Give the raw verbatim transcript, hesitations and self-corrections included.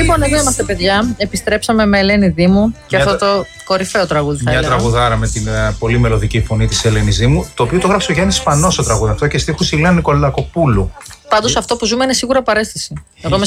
Λοιπόν, εδώ είμαστε, παιδιά. Επιστρέψαμε με Ελένη Δήμου και Μια αυτό τρα- το κορυφαίο τραγούδι. Θα Μια έλεγα. τραγουδάρα με την uh, πολύ μελωδική φωνή της Ελένης Δήμου, το οποίο το γράψε ο Γιάννης Σπανός το τραγούδι αυτό και στίχους η Λένα Νικολακοπούλου. Πάντως αυτό που ζούμε είναι σίγουρα παρέστηση. Εγώ είμαι